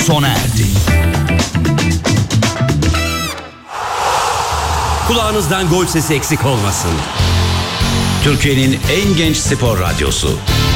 sona erdi. Kulağınızdan gol sesi eksik olmasın. Türkiye'nin en genç spor radyosu.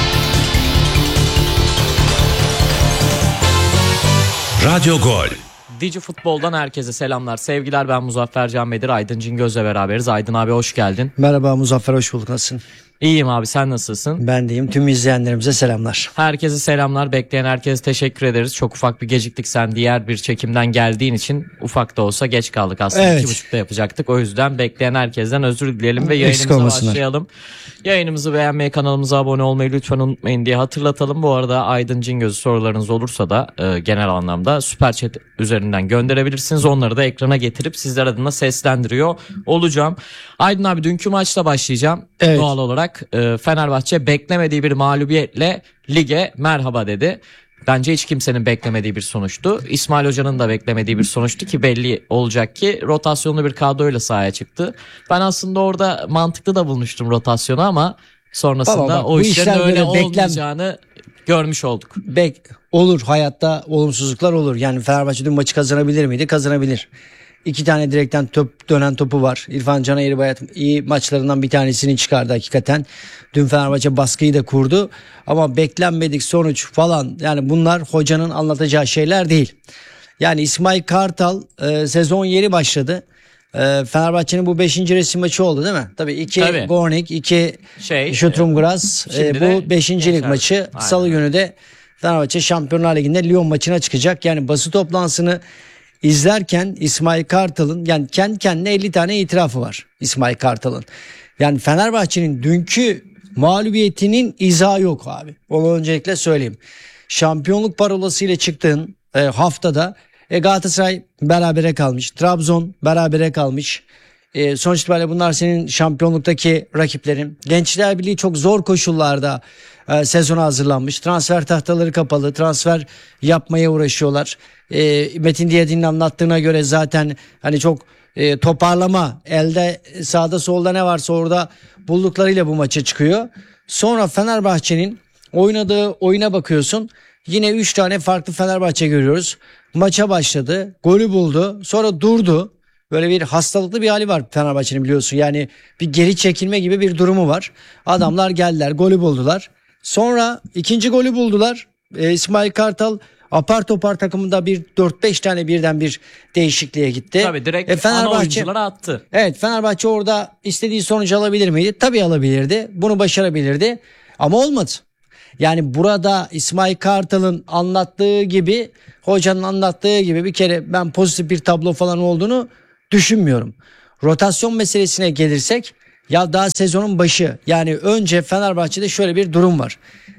Radyo Gol. Digi Futbol'dan herkese selamlar, sevgiler. Ben Muzaffer Can Bedir, Aydın Cingöz'le beraberiz. Aydın abi hoş geldin. Merhaba Muzaffer, hoş bulduk. Nasılsın? İyiyim abi, sen nasılsın? Ben deyim. Tüm izleyenlerimize selamlar. Herkese selamlar. Bekleyen herkese teşekkür ederiz. Çok ufak bir geciktik, sen diğer bir çekimden geldiğin için ufak da olsa geç kaldık aslında. Evet. 2.30'da yapacaktık. O yüzden bekleyen herkesten özür dileyelim ve yayınımıza başlayalım. Yayınımızı beğenmeyi, kanalımıza abone olmayı lütfen unutmayın diye hatırlatalım. Bu arada Aydın Cingöz'ü sorularınız olursa da genel anlamda Süper Chat üzerinden gönderebilirsiniz. Onları da ekrana getirip sizler adına seslendiriyor olacağım. Aydın abi, dünkü maçla başlayacağım. Evet. Doğal olarak Fenerbahçe beklemediği bir mağlubiyetle lige merhaba dedi. Bence hiç kimsenin beklemediği bir sonuçtu. İsmail Hoca'nın da beklemediği bir sonuçtu ki belli olacak ki rotasyonlu bir kadroyla sahaya çıktı. Ben aslında orada mantıklı da bulmuştum rotasyonu ama sonrasında bak, o işlerin öyle böyle olmayacağını görmüş olduk. Olur, hayatta olumsuzluklar olur. Yani Fenerbahçe dün maçı kazanabilir miydi? Kazanabilir. 2 tane direkten dönen topu var. İrfan Can Eğribayat iyi maçlarından bir tanesini çıkardı hakikaten. Dün Fenerbahçe baskıyı da kurdu. Ama beklenmedik sonuç falan, yani bunlar hocanın anlatacağı şeyler değil. Yani İsmail Kartal sezon yeni başladı. Fenerbahçe'nin bu 5. resim maçı oldu değil mi? Tabii 2 Gornik, 2 Sturm Graz. Bu 5. lig maçı. Aynen. Salı günü de Fenerbahçe Şampiyonlar Ligi'nde Lyon maçına çıkacak. Yani basın toplantısını izlerken İsmail Kartal'ın, yani kendi kendine 50 tane itirafı var İsmail Kartal'ın. Yani Fenerbahçe'nin dünkü mağlubiyetinin izahı yok abi. Onu öncelikle söyleyeyim. Şampiyonluk parolasıyla çıktığın haftada Galatasaray berabere kalmış. Trabzon berabere kalmış. Sonuç itibariyle bunlar senin şampiyonluktaki rakiplerin. Gençler Birliği çok zor koşullarda sezona hazırlanmış. Transfer tahtaları kapalı. Transfer yapmaya uğraşıyorlar. Metin Diyadin'in anlattığına göre zaten hani çok toparlama, elde sağda solda ne varsa orada bulduklarıyla bu maça çıkıyor. Sonra Fenerbahçe'nin oynadığı oyuna bakıyorsun. Yine 3 tane farklı Fenerbahçe görüyoruz. Maça başladı. Golü buldu. Sonra durdu. Böyle bir hastalıklı bir hali var Fenerbahçe'nin, biliyorsun. Yani bir geri çekilme gibi bir durumu var. Adamlar geldiler, golü buldular. Sonra ikinci golü buldular. İsmail Kartal apar topar takımında bir 4-5 tane birden bir değişikliğe gitti. Tabii direkt ana oyunculara attı. Evet, Fenerbahçe orada istediği sonucu alabilir miydi? Tabii alabilirdi. Bunu başarabilirdi. Ama olmadı. Yani burada İsmail Kartal'ın anlattığı gibi, hocanın anlattığı gibi bir kere ben pozitif bir tablo falan olduğunu düşünmüyorum. Rotasyon meselesine gelirsek, ya daha sezonun başı, yani önce Fenerbahçe'de şöyle bir durum var.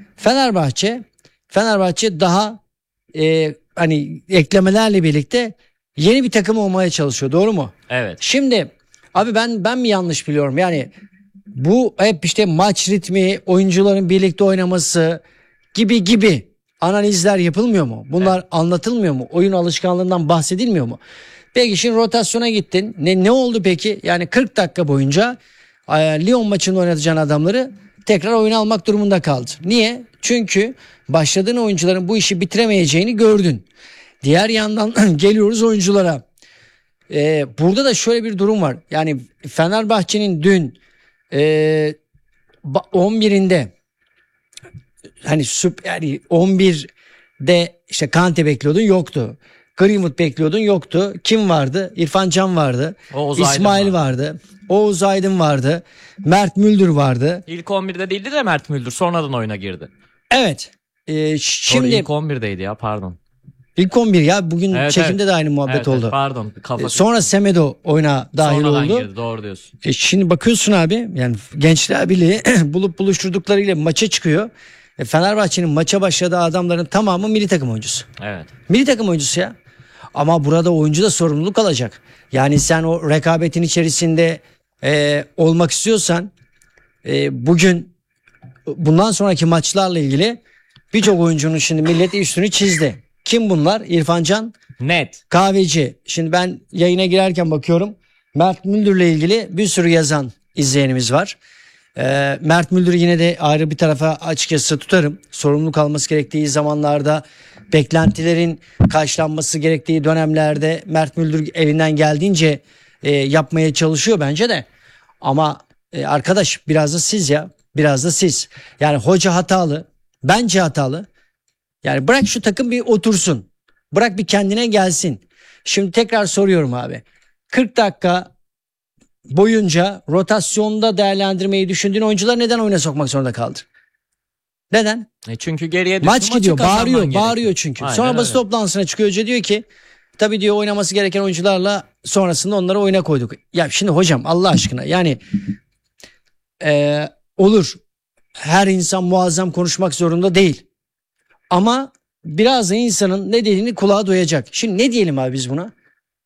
Fenerbahçe daha hani eklemelerle birlikte yeni bir takım olmaya çalışıyor, doğru mu? Evet. Şimdi abi ben mi yanlış biliyorum? Yani bu hep işte maç ritmi, oyuncuların birlikte oynaması gibi analizler yapılmıyor mu? Bunlar anlatılmıyor mu? Oyun alışkanlığından bahsedilmiyor mu? Peki şimdi rotasyona gittin. Ne oldu peki? Yani 40 dakika boyunca Lyon maçında oynatacağın adamları tekrar oyuna almak durumunda kaldı. Niye? Çünkü başladığın oyuncuların bu işi bitiremeyeceğini gördün. Diğer yandan geliyoruz oyunculara. Burada da şöyle bir durum var. Yani Fenerbahçe'nin dün 11'inde hani yani 11'de işte Kante bekliyordun, yoktu. Greenwood bekliyordun, yoktu. Kim vardı? İrfan Can vardı. İsmail vardı. Oğuz Aydın vardı. Mert Müldür vardı. İlk 11'de değildi de Mert Müldür sonradan oyuna girdi. Evet. Şimdi ilk 11'deydi ya, pardon. İlk 11 ya, bugün çekimde de aynı muhabbet oldu. Evet, pardon. Sonra Semedo oyuna dahil sonradan oldu. Girdi, doğru diyorsun. Şimdi bakıyorsun abi, yani Gençler Birliği bulup buluşturduklarıyla maça çıkıyor. Fenerbahçe'nin maça başladığı adamların tamamı milli takım oyuncusu. Evet. Milli takım oyuncusu ya. Ama burada oyuncu da sorumluluk alacak. Yani sen o rekabetin içerisinde olmak istiyorsan bugün bundan sonraki maçlarla ilgili birçok oyuncunun şimdi millet üstünü çizdi. Kim bunlar? İrfan Can, Net. Kahveci. Şimdi ben yayına girerken bakıyorum. Mert Müldür'le ilgili bir sürü yazan izleyenimiz var. Mert Müldür'ü yine de ayrı bir tarafa açıkçası tutarım. Sorumluluk alması gerektiği zamanlarda beklentilerin karşılanması gerektiği dönemlerde Mert Müldür elinden geldiğince yapmaya çalışıyor bence de. Ama arkadaş biraz da siz ya. Biraz da siz. Yani hoca hatalı. Bence hatalı. Yani bırak şu takım bir otursun. Bırak bir kendine gelsin. Şimdi tekrar soruyorum abi. 40 dakika boyunca rotasyonda değerlendirmeyi düşündüğün oyuncular neden oyuna sokmak zorunda kaldı? Neden? Çünkü geriye düştü, maç gidiyor, bağırıyor gerekiyor. çünkü. Aynen Sonra basın öyle. toplantısına çıkıyor hoca, diyor ki tabii diyor oynaması gereken oyuncularla sonrasında onları oyuna koyduk. Ya şimdi hocam Allah aşkına yani olur. Her insan muazzam konuşmak zorunda değil. Ama biraz da insanın ne dediğini kulağa duyacak. Şimdi ne diyelim abi biz buna?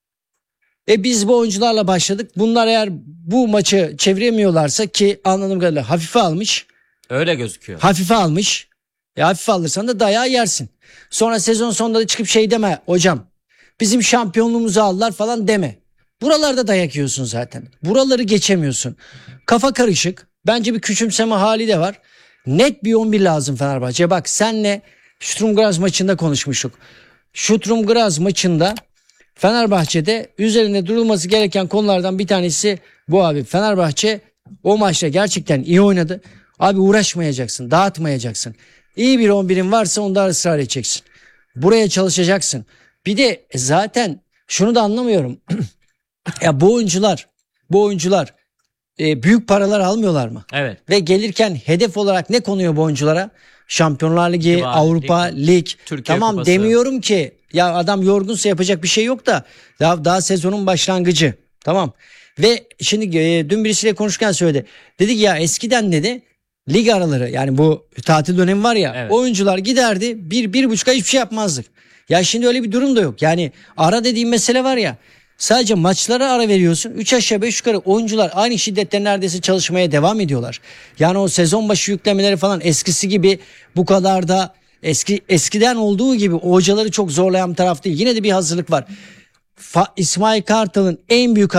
Biz bu oyuncularla başladık. Bunlar eğer bu maçı çeviremiyorlarsa, ki anladığım kadarıyla hafife almış. Öyle gözüküyor. Hafife almış. Hafife alırsan da dayağı yersin. Sonra sezon sonunda da çıkıp şey deme hocam. Bizim şampiyonluğumuzu aldılar falan deme. Buralarda dayak yiyorsun zaten. Buraları geçemiyorsun. Kafa karışık. Bence bir küçümseme hali de var. Net bir 11 lazım Fenerbahçe'ye. Bak senle Sturm Graz maçında konuşmuştuk. Sturm Graz maçında Fenerbahçe'de üzerinde durulması gereken konulardan bir tanesi bu abi. Fenerbahçe o maçta gerçekten iyi oynadı. Abi uğraşmayacaksın, dağıtmayacaksın. İyi bir 11'in varsa onda ısrar edeceksin. Buraya çalışacaksın. Bir de zaten şunu da anlamıyorum. Ya bu oyuncular büyük paralar almıyorlar mı? Evet. Ve gelirken hedef olarak ne konuyor bu oyunculara? Şampiyonlar Ligi, Lig, Avrupa Lig. Türkiye Tamam Kupası. demiyorum ki ya adam yorgunsa yapacak bir şey yok da daha sezonun başlangıcı. Tamam. Ve şimdi dün birisiyle konuşurken söyledi. Dedi ki ya eskiden dedi lig araları, yani bu tatil dönemi var ya, evet, oyuncular giderdi bir buçuk ay hiçbir şey yapmazdık. Ya şimdi öyle bir durum da yok. Yani ara dediğim mesele var ya, sadece maçlara ara veriyorsun. 3 aşağı 5 yukarı oyuncular aynı şiddette neredeyse çalışmaya devam ediyorlar. Yani o sezon başı yüklemeleri falan eskisi gibi bu kadar da eskiden olduğu gibi o hocaları çok zorlayan taraf değil. Yine de bir hazırlık var. İsmail Kartal'ın en büyük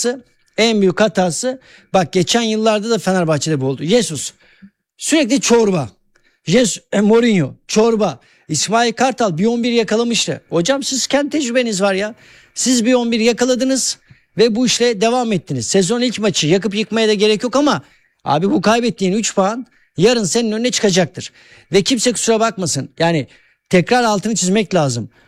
hatası bak geçen yıllarda da Fenerbahçe'de bu oldu. Jesus sürekli çorba. Mourinho çorba. İsmail Kartal bir 11 yakalamıştı. Hocam siz kendi tecrübeniz var ya. Siz bir 11 yakaladınız ve bu işle devam ettiniz. Sezon ilk maçı yakıp yıkmaya da gerek yok ama abi bu kaybettiğin 3 puan yarın senin önüne çıkacaktır. Ve kimse kusura bakmasın. Yani tekrar altını çizmek lazım.